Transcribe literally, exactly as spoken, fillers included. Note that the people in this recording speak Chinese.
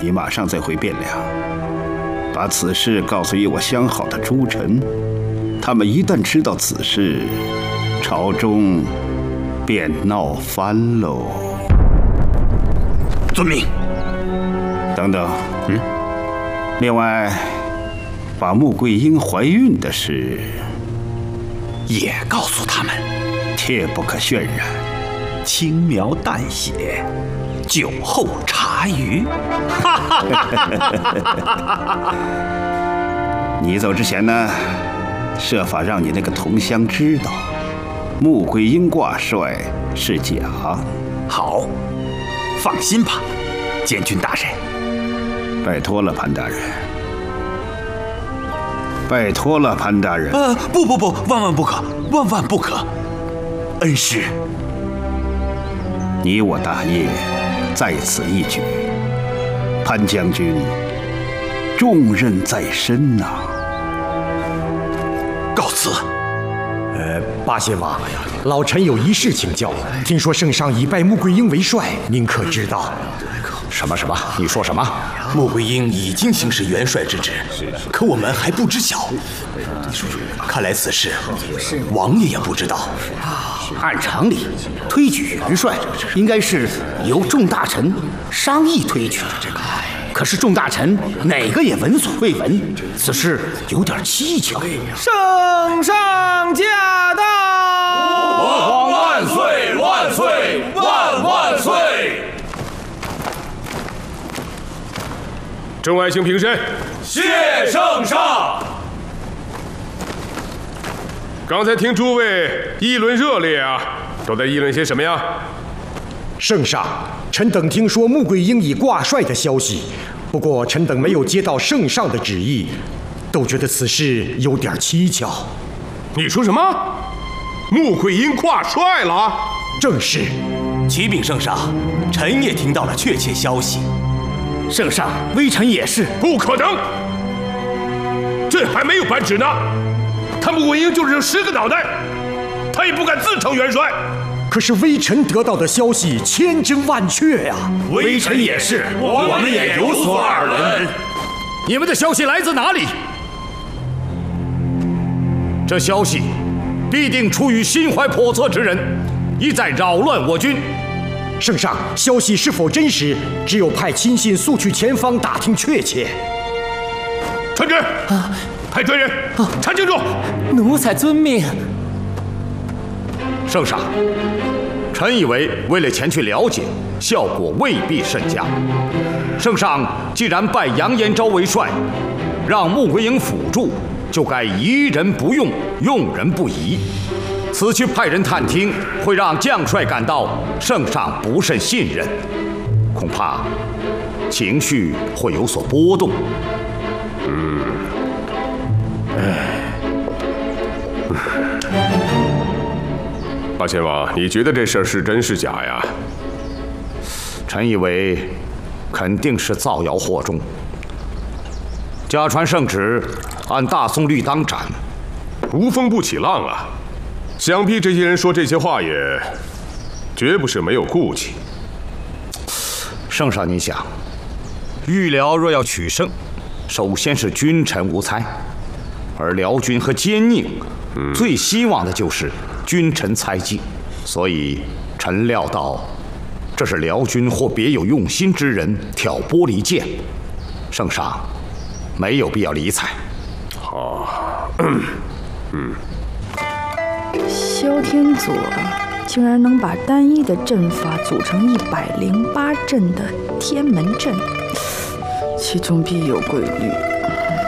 你马上再回汴梁，把此事告诉与我相好的诸臣。他们一旦知道此事，朝中便闹翻喽。 遵命。 等等， 嗯。 另外，把穆桂英怀孕的事也告诉他们， 切不可渲染， 轻描淡写，酒后茶余。 你走之前呢，设法让你那个同乡知道，穆桂英挂帅是假。 好，放心吧，监军大人。 拜托了，潘大人。拜托了，潘大人。 呃，不不不，万万不可，万万不可。恩师， 你我大业在此一举，潘将军重任在身呐、啊。 告辞。 呃，八仙王，老臣有一事请教。听说圣上已拜穆桂英为帅，您可知道？ 什么什么？你说什么？ 穆桂英已经行使元帅之职，可我们还不知晓。看来此事王爷也不知道。 按常理，推举元帅应该是由众大臣商议推举。可是众大臣哪个也闻所未闻，此事有点蹊跷。 圣上驾到！ 吾皇万岁万岁万万岁！ 众爱卿平身。 谢圣上。 刚才听诸位议论热烈啊，都在议论些什么呀？ 圣上，臣等听说穆桂英已挂帅的消息，不过臣等没有接到圣上的旨意，都觉得此事有点蹊跷。 你说什么？穆桂英挂帅了？ 正是。 启禀圣上，臣也听到了确切消息。 圣上，微臣也是。 不可能，这还没有颁旨呢。他穆桂英就是这十个脑袋，他也不敢自称元帅。 可是微臣得到的消息千真万确呀、啊！ 微臣也是，我们也有所耳闻。 你们的消息来自哪里？这消息必定出于心怀叵测之人，意在扰乱我军。 圣上，消息是否真实，只有派亲信速去前方打听确切。 传旨，啊、派专人啊，查清楚。 奴才遵命。 圣上，臣以为为了前去了解，效果未必甚佳。圣上既然拜杨延昭为帅，让穆桂英辅助，就该疑人不用，用人不疑。此去派人探听，会让将帅感到圣上不甚信任，恐怕情绪会有所波动。 嗯，哎，八仙王，你觉得这事儿是真是假呀？ 臣以为肯定是造谣惑众。假传圣旨，按大宋律当斩。 无风不起浪啊！想必这些人说这些话也绝不是没有顾忌。 圣上，您想，御辽若要取胜，首先是君臣无猜，而辽军和奸佞、嗯、最希望的就是君臣猜忌，所以臣料到这是辽军或别有用心之人挑拨离间，圣上没有必要理睬。 好，嗯。嗯萧天佐竟然能把单一的阵法组成一百零八阵的天门阵，其中必有规律。